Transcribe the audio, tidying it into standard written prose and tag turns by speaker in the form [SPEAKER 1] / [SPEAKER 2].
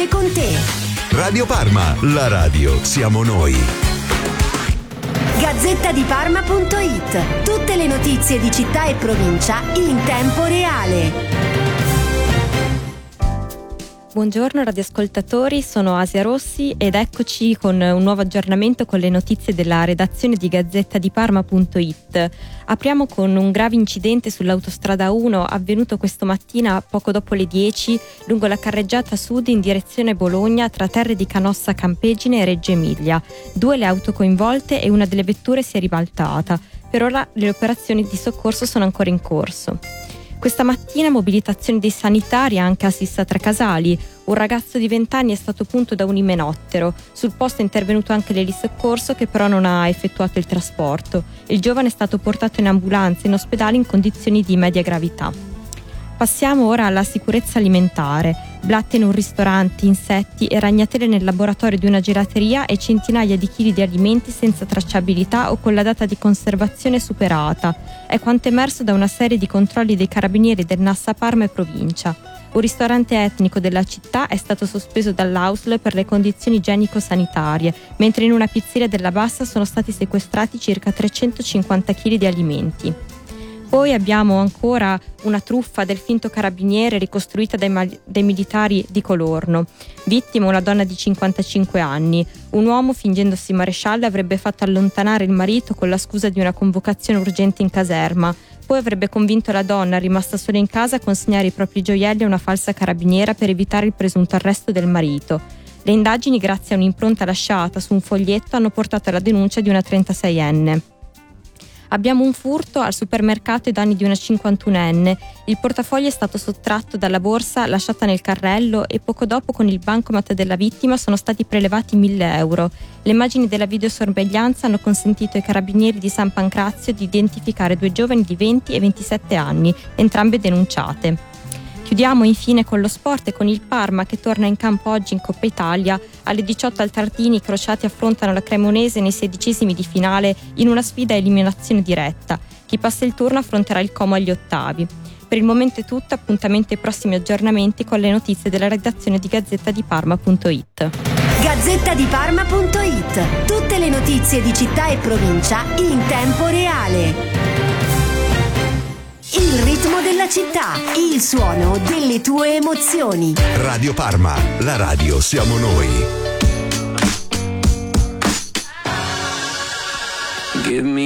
[SPEAKER 1] vive con te.
[SPEAKER 2] Radio Parma, la radio siamo noi.
[SPEAKER 1] Gazzettadiparma.it. Tutte le notizie di città e provincia in tempo reale.
[SPEAKER 3] Buongiorno radioascoltatori, sono Asia Rossi ed eccoci con un nuovo aggiornamento con le notizie della redazione di Gazzettadiparma.it. Apriamo con un grave incidente sull'autostrada 1 avvenuto questa mattina poco dopo le 10 lungo la carreggiata sud in direzione Bologna tra Terre di Canossa Campegine e Reggio Emilia. 2 le auto coinvolte e una delle vetture si è ribaltata. Per ora le operazioni di soccorso sono ancora in corso. Questa mattina mobilitazione dei sanitari anche a Sissa Trecasali. Un ragazzo di 20 anni è stato punto da un imenottero. Sul posto è intervenuto anche l'elisoccorso che però non ha effettuato il trasporto. Il giovane è stato portato in ambulanza in ospedale in condizioni di media gravità. Passiamo ora alla sicurezza alimentare. Blatte in un ristorante, insetti e ragnatele nel laboratorio di una gelateria e centinaia di chili di alimenti senza tracciabilità o con la data di conservazione superata. È quanto emerso da una serie di controlli dei carabinieri del Nassa Parma e provincia. Un ristorante etnico della città è stato sospeso dall'AUSL per le condizioni igienico-sanitarie, mentre in una pizzeria della Bassa sono stati sequestrati circa 350 kg di alimenti. Poi abbiamo ancora una truffa del finto carabiniere ricostruita dai militari di Colorno. Vittima una donna di 55 anni. Un uomo, fingendosi maresciallo, avrebbe fatto allontanare il marito con la scusa di una convocazione urgente in caserma. Poi avrebbe convinto la donna, rimasta sola in casa, a consegnare i propri gioielli a una falsa carabiniera per evitare il presunto arresto del marito. Le indagini, grazie a un'impronta lasciata su un foglietto, hanno portato alla denuncia di una 36enne. Abbiamo un furto al supermercato ai danni di una 51enne. Il portafoglio è stato sottratto dalla borsa lasciata nel carrello e poco dopo con il bancomat della vittima sono stati prelevati 1.000 euro. Le immagini della videosorveglianza hanno consentito ai carabinieri di San Pancrazio di identificare 2 giovani di 20 e 27 anni, entrambe denunciate. Chiudiamo infine con lo sport e con il Parma che torna in campo oggi in Coppa Italia. Alle 18 al Tartini i crociati affrontano la Cremonese nei 16esimi di finale in una sfida a eliminazione diretta. Chi passa il turno affronterà il Como agli ottavi. Per il momento è tutto, appuntamento ai prossimi aggiornamenti con le notizie della redazione di Gazzettadiparma.it.
[SPEAKER 1] Gazzettadiparma.it. Tutte le notizie di città e provincia in tempo reale. Il ritmo della città, il suono delle tue emozioni.
[SPEAKER 2] Radio Parma, la radio siamo noi.
[SPEAKER 4] Give me